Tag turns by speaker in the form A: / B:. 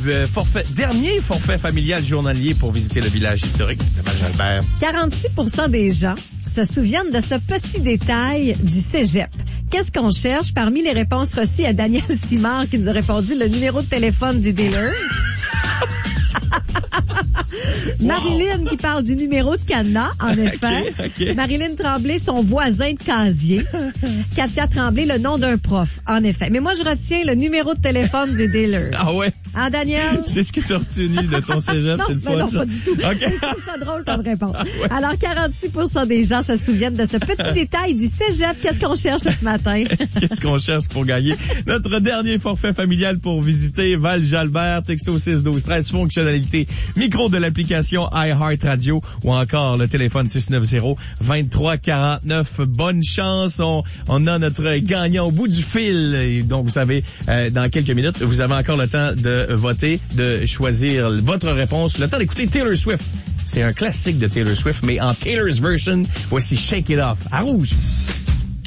A: dernier forfait familial journalier pour visiter le village historique de Val-Jalbert.
B: 46% des gens se souviennent de ce petit détail du cégep. Qu'est-ce qu'on cherche? Parmi les réponses reçues à Daniel Simard qui nous a répondu le numéro de téléphone du dealer. Marilyn qui parle du numéro de cadenas, en effet.
A: Okay.
B: Marilyn Tremblay, son voisin de casier. Katia Tremblay, le nom d'un prof, en effet. Mais moi, je retiens le numéro de téléphone du dealer.
A: Ah ouais?
B: Hein, Daniel?
A: C'est ce que tu as retenu de ton cégep,
B: non,
A: c'est le fun,
B: non,
A: ça?
B: pas du tout.
A: Okay.
B: Je trouve ça drôle comme réponse.
A: Ah ouais.
B: Alors, 46% des gens se souviennent de ce petit détail du cégep. Qu'est-ce qu'on cherche ce matin?
A: Qu'est-ce qu'on cherche pour gagner notre dernier forfait familial pour visiter Val-Jalbert? Texto 612-13, fonctionnalité micro de l'application iHeartRadio ou encore le téléphone 690-2349. Bonne chance. On a notre gagnant au bout du fil. Et donc, vous savez, dans quelques minutes, vous avez encore le temps de voter, de choisir votre réponse. Le temps d'écouter Taylor Swift. C'est un classique de Taylor Swift, mais en Taylor's version, voici Shake It Off à Rouge.